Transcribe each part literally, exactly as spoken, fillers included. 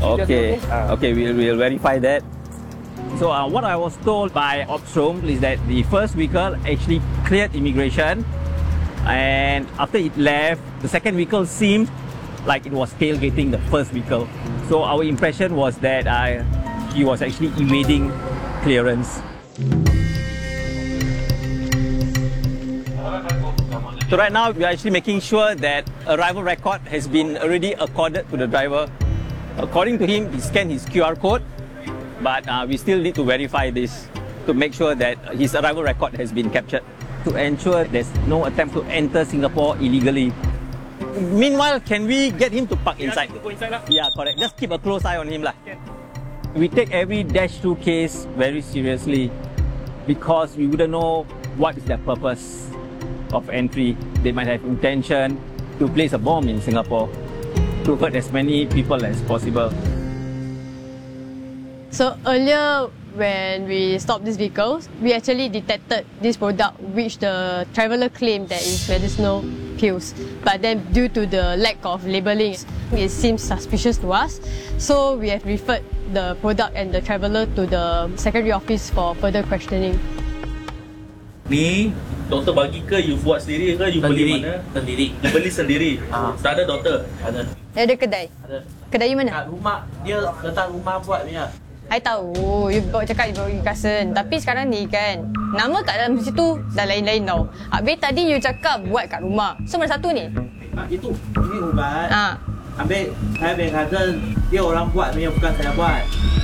Okay, okay, we'll, we'll verify that. So uh, what I was told by Ops Room is that the first vehicle actually cleared immigration, and after it left, the second vehicle seemed like it was tailgating the first vehicle. So our impression was that uh, he was actually evading clearance. So right now we are actually making sure that arrival record has been already accorded to the driver. According to him, he scanned his Q R code, but uh, we still need to verify this to make sure that his arrival record has been captured to ensure there's no attempt to enter Singapore illegally. Meanwhile, can we get him to park inside? Yeah, to go inside lah. Yeah, correct. Just keep a close eye on him lah. We take every dash through case very seriously because we wouldn't know what is their purpose of entry. They might have intention to place a bomb in Singapore to hurt as many people as possible. So earlier when we stopped these vehicles, we actually detected this product which the traveller claimed that is medicinal pills. But then due to the lack of labelling, it seems suspicious to us. So we have referred the product and the traveller to the secretary office for further questioning. Ni doktor bagi ke you buat sendiri ke you beli mana? Sendiri. You beli sendiri. Ah. Tak ada doktor. Ada. Ada kedai? Ada. Kedai mana? Kat rumah, dia datang rumah buat punya. I tahu, you bawa cakap you bawa pergi cousin. Tapi sekarang ni kan, nama kat dalam situ dah lain-lain tau. Habis tadi you cakap buat kat rumah. So mana satu ni? Ah, itu, ini ubat. Ah. Habis saya punya cousin, dia orang buat punya, bukan saya buat.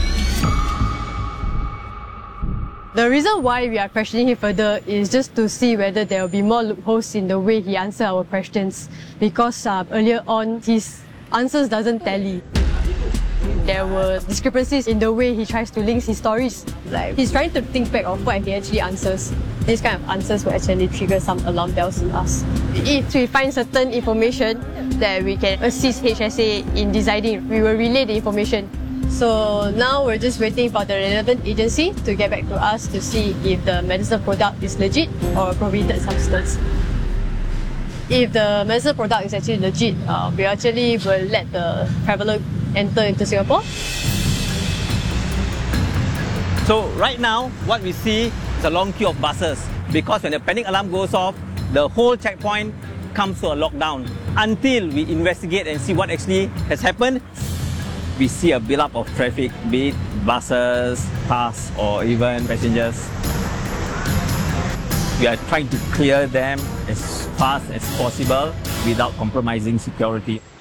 The reason why we are questioning him further is just to see whether there will be more loopholes in the way he answers our questions. Because uh, earlier on, his answers doesn't tally. There were discrepancies in the way he tries to link his stories. Like, he's trying to think back of what he actually answers. This kind of answers will actually trigger some alarm bells in us. If we find certain information that we can assist H S A in deciding, we will relay the information. So now we're just waiting for the relevant agency to get back to us to see if the medicinal product is legit or a prohibited substance. If the medicinal product is actually legit, uh, we actually will let the traveller enter into Singapore. So right now, what we see is a long queue of buses because when the panic alarm goes off, the whole checkpoint comes to a lockdown. Until we investigate and see what actually has happened, we see a build-up of traffic, be it buses, cars, or even passengers. We are trying to clear them as fast as possible without compromising security.